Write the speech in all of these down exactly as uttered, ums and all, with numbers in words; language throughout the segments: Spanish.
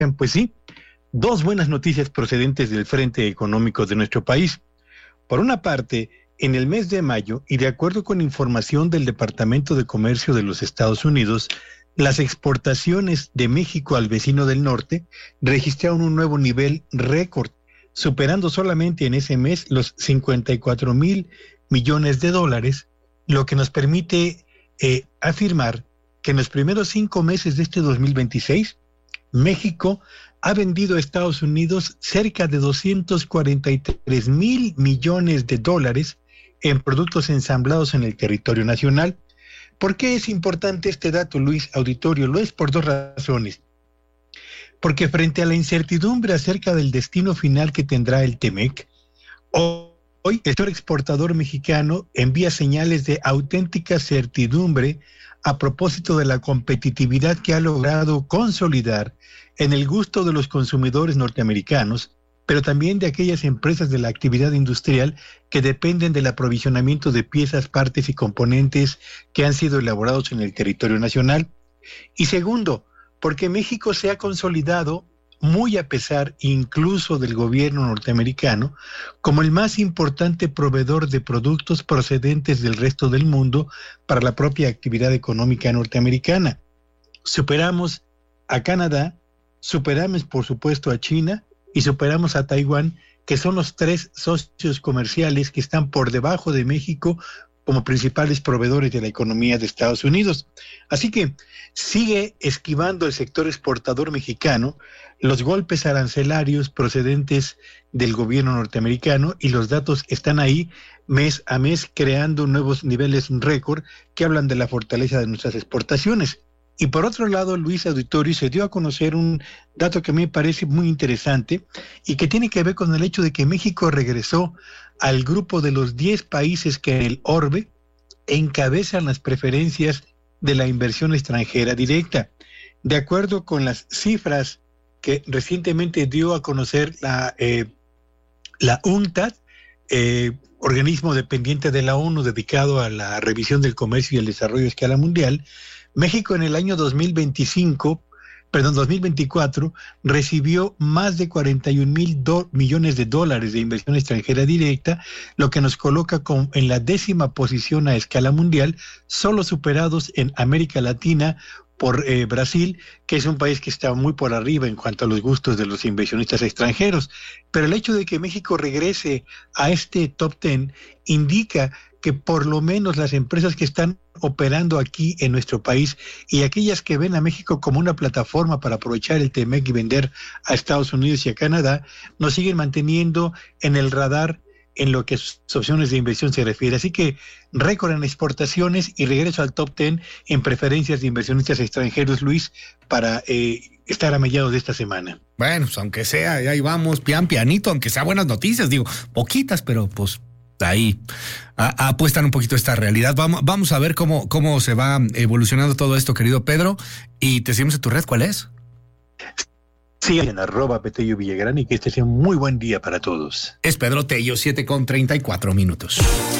pues sí, dos buenas noticias procedentes del frente económico de nuestro país. Por una parte, en el mes de mayo, y de acuerdo con información del Departamento de Comercio de los Estados Unidos, las exportaciones de México al vecino del norte registraron un nuevo nivel récord, superando solamente en ese mes los cincuenta y cuatro mil millones de dólares, lo que nos permite eh, afirmar que en los primeros cinco meses de este dos mil veintiséis, México ha vendido a Estados Unidos cerca de doscientos cuarenta y tres mil millones de dólares en productos ensamblados en el territorio nacional. ¿Por qué es importante este dato, Luis Auditorio? Lo es por dos razones. Porque frente a la incertidumbre acerca del destino final que tendrá el T-MEC, hoy el sector exportador mexicano envía señales de auténtica certidumbre a propósito de la competitividad que ha logrado consolidar en el gusto de los consumidores norteamericanos, pero también de aquellas empresas de la actividad industrial que dependen del aprovisionamiento de piezas, partes y componentes que han sido elaborados en el territorio nacional. Y segundo, porque México se ha consolidado, muy a pesar incluso del gobierno norteamericano, como el más importante proveedor de productos procedentes del resto del mundo para la propia actividad económica norteamericana. Superamos a Canadá, superamos por supuesto a China y superamos a Taiwán, que son los tres socios comerciales que están por debajo de México como principales proveedores de la economía de Estados Unidos. Así que sigue esquivando el sector exportador mexicano los golpes arancelarios procedentes del gobierno norteamericano, y los datos están ahí mes a mes creando nuevos niveles récord que hablan de la fortaleza de nuestras exportaciones. Y por otro lado, Luis Auditorio, se dio a conocer un dato que a mí me parece muy interesante y que tiene que ver con el hecho de que México regresó al grupo de los diez países que en el orbe encabezan las preferencias de la inversión extranjera directa. De acuerdo con las cifras que recientemente dio a conocer la, eh, la UNCTAD, eh, organismo dependiente de la ONU dedicado a la revisión del comercio y el desarrollo a escala mundial, México en el año dos mil veinticinco, perdón, dos mil veinticuatro, recibió más de cuarenta y un mil millones de dólares de inversión extranjera directa, lo que nos coloca con, en la décima posición a escala mundial, solo superados en América Latina por eh, Brasil, que es un país que está muy por arriba en cuanto a los gustos de los inversionistas extranjeros. Pero el hecho de que México regrese a este top ten indica que por lo menos las empresas que están operando aquí en nuestro país y aquellas que ven a México como una plataforma para aprovechar el T-MEC y vender a Estados Unidos y a Canadá, nos siguen manteniendo en el radar en lo que sus opciones de inversión se refiere. Así que récord en exportaciones y regreso al top ten en preferencias de inversionistas extranjeros, Luis, para eh, estar a mediados de esta semana. Bueno, pues aunque sea, ahí vamos, pian pianito, aunque sea buenas noticias, digo, poquitas, pero pues ahí a, a apuestan un poquito esta realidad. Vamos, vamos a ver cómo, cómo se va evolucionando todo esto, querido Pedro, y te seguimos en tu red. ¿Cuál es? Sí, en arroba Petello Villagrán, y que este sea un muy buen día para todos. Es Pedro Tello, siete con treinta y cuatro minutos.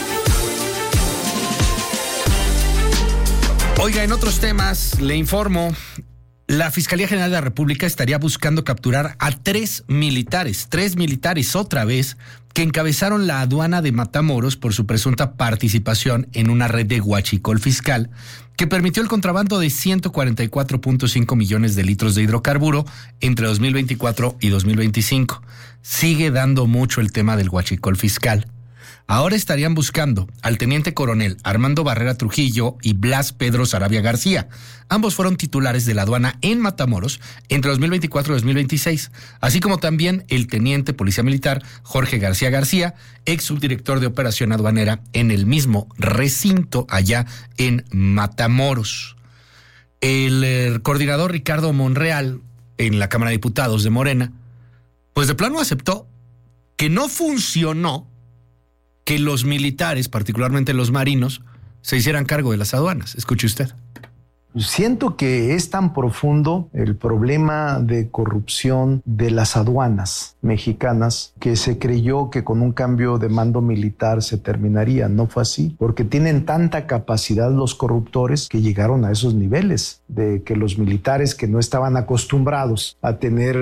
Oiga, en otros temas, le informo, la Fiscalía General de la República estaría buscando capturar a tres militares, tres militares otra vez, que encabezaron la aduana de Matamoros por su presunta participación en una red de huachicol fiscal que permitió el contrabando de ciento cuarenta y cuatro punto cinco millones de litros de hidrocarburo entre dos mil veinticuatro y dos mil veinticinco. Sigue dando mucho el tema del huachicol fiscal. Ahora estarían buscando al teniente coronel Armando Barrera Trujillo y Blas Pedro Sarabia García. Ambos fueron titulares de la aduana en Matamoros entre dos mil veinticuatro y dos mil veintiséis, así como también el teniente policía militar Jorge García García, ex subdirector de operación aduanera en el mismo recinto allá en Matamoros. El, el coordinador Ricardo Monreal en la Cámara de Diputados de Morena, pues de plano aceptó que no funcionó que los militares, particularmente los marinos, se hicieran cargo de las aduanas. Escuche usted. Siento que es tan profundo el problema de corrupción de las aduanas mexicanas que se creyó que con un cambio de mando militar se terminaría. No fue así, porque tienen tanta capacidad los corruptores que llegaron a esos niveles de que los militares que no estaban acostumbrados a tener